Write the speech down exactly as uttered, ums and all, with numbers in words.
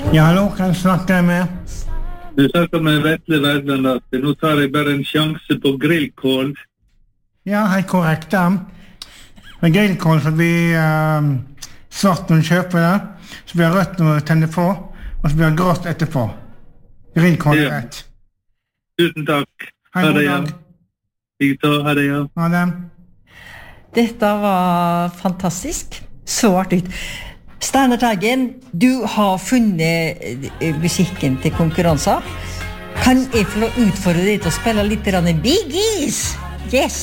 Ja, hallo, kan jeg snakke med? Du snakker med Vetle Verdland. Nå tar jeg bare en sjanse på grillkål. Ja, helt korrekt, ja. Med grillkål så blir uh, svart når du kjøper det, så blir rødt når du tenner på, og så blir grått etterpå. Grillkål er Ja. rett. Tusen takk. Ha en god dag. Likeså, ha det, ja. Ha det. Dette var fantastisk. Så artig. Steinar Teigen, du har funnet eh, musikken til konkurranser. Kan jeg få lov å utfordre deg til å spille litt grann Biggies? Yes!